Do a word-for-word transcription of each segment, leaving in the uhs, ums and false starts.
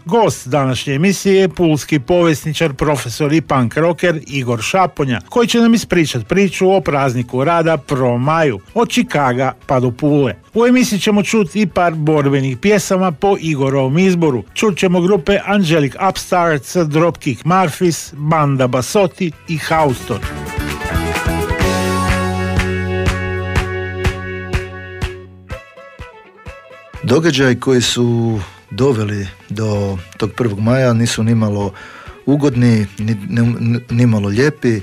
Gost današnje emisije je pulski povjesničar, profesor i punk rocker Igor Šaponja, koji će nam ispričati priču o prazniku rada prvom maju, od Čikaga pa do Pule. U emisiji ćemo čuti i par borbenih pjesama po Igorovom izboru. Čut ćemo grupe Angelic Upstarts, Dropkick Murphys, Banda Basotti i Houston. Događaji koji su doveli do tog prvog maja nisu nimalo ugodni, ni, nimalo lijepi. E,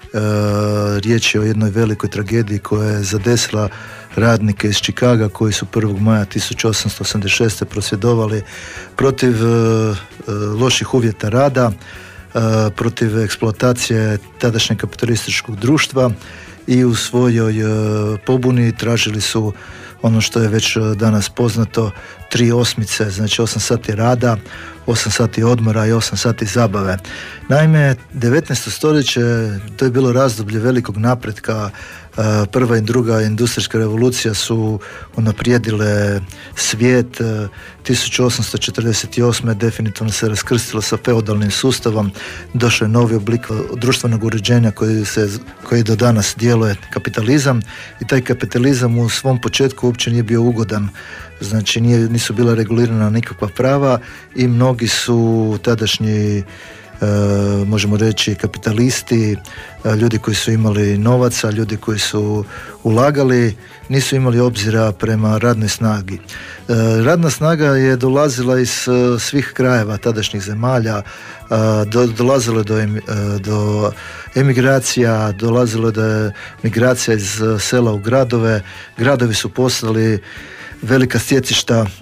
riječ je o jednoj velikoj tragediji koja je zadesila radnike iz Čikaga koji su prvog maja tisuću osamsto osamdeset šeste prosvjedovali protiv e, loših uvjeta rada, e, protiv eksploatacije tadašnjeg kapitalističkog društva i u svojoj e, pobuni tražili su ono što je već danas poznato, tri osmice, znači osam sati rada, osam sati odmora i osam sati zabave. Naime, devetnaesto stoljeće, to je bilo razdoblje velikog napretka. Prva i druga industrijska revolucija su unaprijedile svijet. tisuću osamsto četrdeset osme definitivno se raskrstilo sa feudalnim sustavom, došao je novi oblik društvenog uređenja koji, se, koji do danas djeluje, kapitalizam, i taj kapitalizam u svom početku uopće nije bio ugodan. Znači nije, nisu bila regulirana nikakva prava i mnogi su tadašnji E, možemo reći kapitalisti, e, ljudi koji su imali novaca, ljudi koji su ulagali, nisu imali obzira prema radnoj snagi. E, radna snaga je dolazila iz e, svih krajeva tadašnjih zemalja, e, do, dolazilo do, em, e, do emigracija, dolazilo do migracija iz sela u gradove, gradovi su postali velika stjecišta e,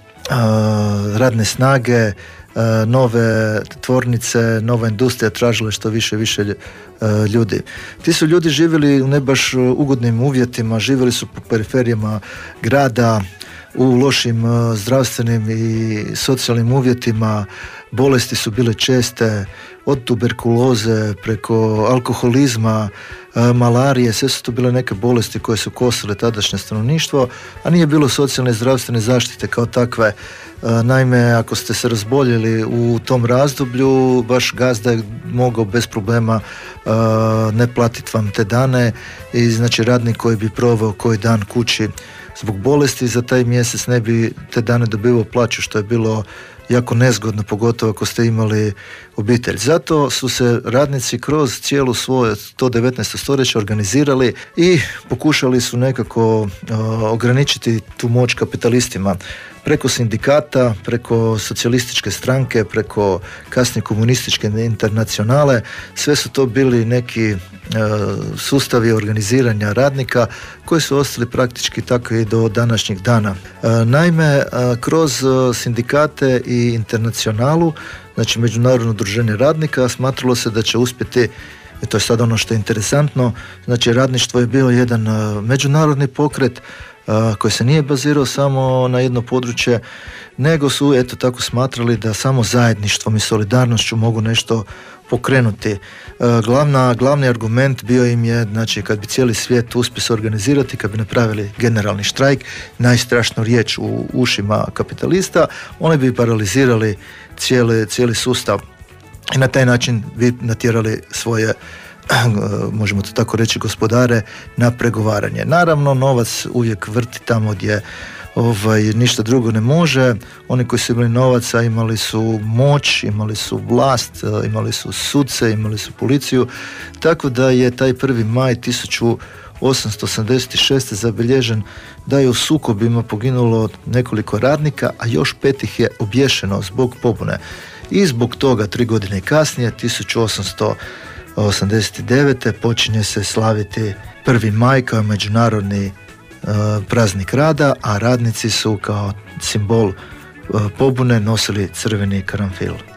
radne snage, nove tvornice, nova industrija tražila što više i više ljudi. Ti su ljudi živjeli u ne baš ugodnim uvjetima, živjeli su po periferijama grada, u lošim zdravstvenim i socijalnim uvjetima, bolesti su bile česte, od tuberkuloze preko alkoholizma, malarije, sve su to bile neke bolesti koje su kosile tadašnje stanovništvo, a nije bilo socijalne i zdravstvene zaštite kao takve. Naime, ako ste se razboljeli u tom razdoblju, vaš gazda je mogao bez problema uh, ne platiti vam te dane i znači radnik koji bi proveo koji dan kući zbog bolesti za taj mjesec ne bi te dane dobivao plaću, što je bilo jako nezgodno, pogotovo ako ste imali obitelj. Zato su se radnici kroz cijelu svoje to devetnaesto stoljeće organizirali i pokušali su nekako uh, ograničiti tu moć kapitalistima. Preko sindikata, preko socijalističke stranke, preko kasnije komunističke internacionale, sve su to bili neki uh, sustavi organiziranja radnika koji su ostali praktički tako i do današnjih dana. Uh, naime, uh, kroz uh, sindikate i internacionalu, znači Međunarodno udruženje radnika, smatralo se da će uspjeti, i to je sad ono što je interesantno, znači radništvo je bio jedan uh, međunarodni pokret uh, koji se nije bazirao samo na jedno područje, nego su eto tako smatrali da samo zajedništvom i solidarnošću mogu nešto pokrenuti. Uh, glavna, glavni argument bio im je, znači kad bi cijeli svijet uspio se organizirati, kad bi napravili generalni štrajk, najstrašniju riječ u ušima kapitalista, oni bi paralizirali cijeli, cijeli sustav i na taj način bi natjerali svoje, možemo to tako reći, gospodare na pregovaranje. Naravno, novac uvijek vrti tamo gdje ovaj, ništa drugo ne može. Oni koji su imali novaca imali su moć, imali su vlast, imali su sudce, imali su policiju, tako da je taj prvi maj tisuću osamsto osamdeset šeste zabilježen da je u sukobima poginulo nekoliko radnika, a još pet ih je obješeno zbog pobune. I zbog toga tri godine kasnije, tisuću osamsto osamdeset devete počinje se slaviti prvi maj kao međunarodni uh, praznik rada, a radnici su kao simbol uh, pobune nosili crveni karanfil.